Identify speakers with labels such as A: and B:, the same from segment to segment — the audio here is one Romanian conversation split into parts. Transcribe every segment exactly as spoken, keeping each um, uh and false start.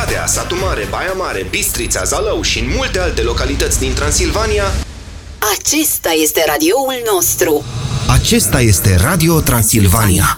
A: Oradea, Satu Mare, Baia Mare, Bistrița, Zalău și în multe alte localități din Transilvania.
B: Acesta este radioul nostru.
A: Acesta este Radio Transilvania.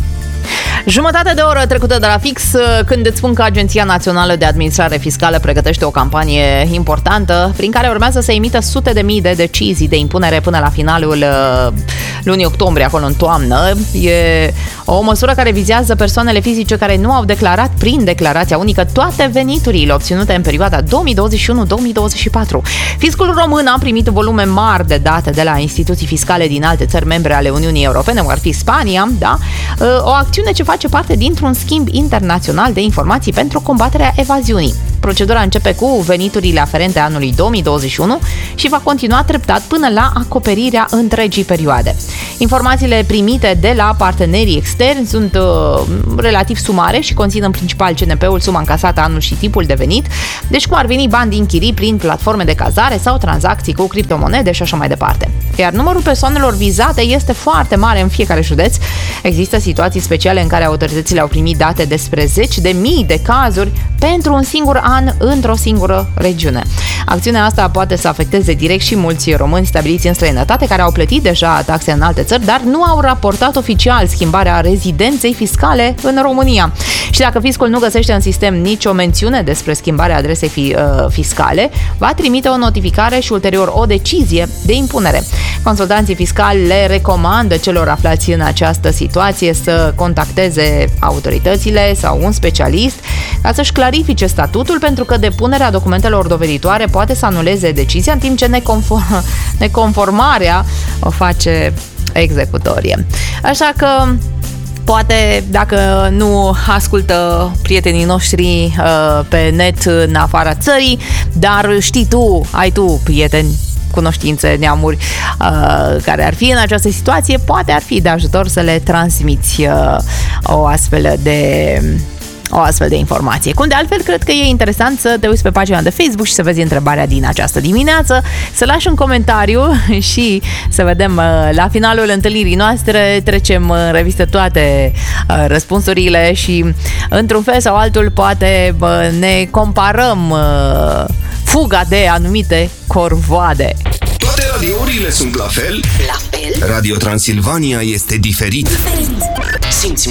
C: Jumătate de oră trecută de la fix când îți spun că Agenția Națională de Administrare Fiscală pregătește o campanie importantă prin care urmează să emită sute de mii de decizii de impunere până la finalul lunii octombrie, acolo în toamnă. E o măsură care vizează persoanele fizice care nu au declarat prin declarația unică toate veniturile obținute în perioada două mii douăzeci și unu două mii douăzeci și patru. Fiscul român a primit volume mari de date de la instituții fiscale din alte țări membre ale Uniunii Europene, cum ar fi Spania, da? O acțiune ce face parte dintr-un schimb internațional de informații pentru combaterea evaziunii. Procedura începe cu veniturile aferente anului două mii douăzeci și unu și va continua treptat până la acoperirea întregii perioade. Informațiile primite de la partenerii externi sunt uh, relativ sumare și conțin în principal C N P-ul, suma încasată anul și tipul de venit, deci cum ar veni bani din chirii prin platforme de cazare sau tranzacții cu criptomonede și așa mai departe. Iar numărul persoanelor vizate este foarte mare în fiecare județ. Există situații speciale în care autoritățile au primit date despre zeci de mii de cazuri pentru un singur an într-o singură regiune. Acțiunea asta poate să afecteze direct și mulți români stabiliți în străinătate care au plătit deja taxe în alte țări, dar nu au raportat oficial schimbarea rezidenței fiscale în România. Și dacă fiscul nu găsește în sistem nicio mențiune despre schimbarea adresei fi, uh, fiscale, va trimite o notificare și ulterior o decizie de impunere. Consultanții fiscali le recomandă celor aflați în această situație să contacteze autoritățile sau un specialist ca să-și clarifice statutul, pentru că depunerea documentelor doveditoare poate să anuleze decizia, în timp ce neconform- neconformarea o face executorie. Așa că poate, dacă nu ascultă prietenii noștri uh, pe net în afara țării, dar știi tu, ai tu prieteni, cunoștințe, neamuri uh, care ar fi în această situație, poate ar fi de ajutor să le transmiți uh, o astfel de o astfel de informație. Cum de altfel, cred că e interesant să te uiți pe pagina de Facebook și să vezi întrebarea din această dimineață, să lași un comentariu și să vedem la finalul întâlnirii noastre, trecem în revistă toate răspunsurile și într-un fel sau altul poate ne comparăm fuga de anumite corvoade.
A: Toate radiourile sunt la fel?
B: La fel?
A: Radio Transilvania este diferit.
B: Diferit.
A: Simți